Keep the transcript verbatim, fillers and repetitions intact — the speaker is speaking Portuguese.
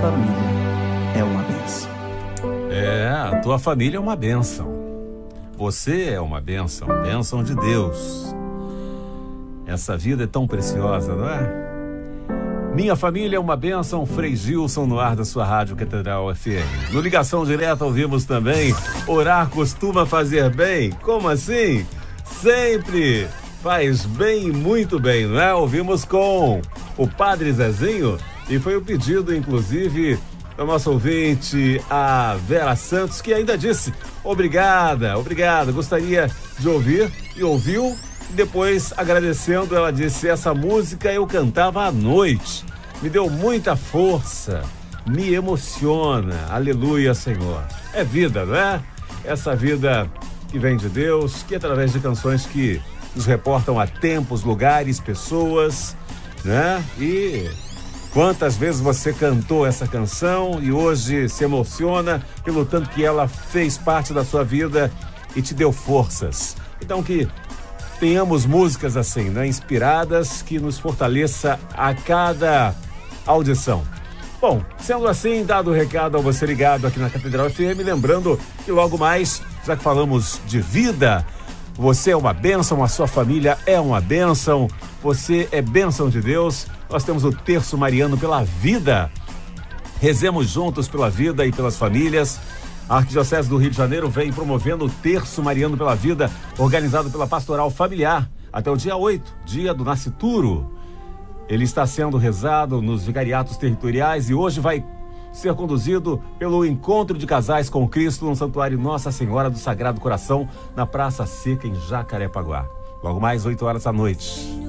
família é uma bênção. É, a tua família é uma bênção. Você é uma bênção, bênção de Deus. Essa vida é tão preciosa, não é? Minha família é uma bênção, Frei Gilson no ar da sua Rádio Catedral F M. No Ligação Direta ouvimos também, orar costuma fazer bem. Como assim? Sempre faz bem, muito bem, não é? Ouvimos com o Padre Zezinho e foi o pedido, inclusive, da nossa ouvinte, a Vera Santos, que ainda disse, obrigada, obrigada, gostaria de ouvir, e ouviu. Depois, agradecendo, ela disse, essa música eu cantava à noite, me deu muita força, me emociona, aleluia, Senhor. É vida, não é? Essa vida que vem de Deus, que através de canções que nos reportam a tempos, lugares, pessoas, né? E quantas vezes você cantou essa canção e hoje se emociona pelo tanto que ela fez parte da sua vida e te deu forças. Então que tenhamos músicas assim, né? Inspiradas, que nos fortaleça a cada audição. Bom, sendo assim, dado o recado ao você ligado aqui na Catedral F M, lembrando que logo mais, já que falamos de vida, você é uma bênção, a sua família é uma bênção, você é bênção de Deus. Nós temos o Terço Mariano pela Vida. Rezemos juntos pela vida e pelas famílias. A Arquidiocese do Rio de Janeiro vem promovendo o Terço Mariano pela Vida, organizado pela Pastoral Familiar, até o dia oito, dia do Nascituro. Ele está sendo rezado nos vicariatos territoriais e hoje vai ser conduzido pelo Encontro de Casais com Cristo no Santuário Nossa Senhora do Sagrado Coração, na Praça Seca, em Jacarepaguá. Logo mais, oito horas da noite.